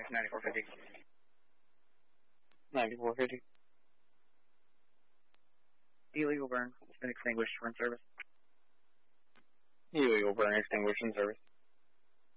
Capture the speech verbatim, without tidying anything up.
ninety-four fifty. ninety-four fifty. Illegal burn. It's been extinguished. We're in service. Illegal burn extinguished in service.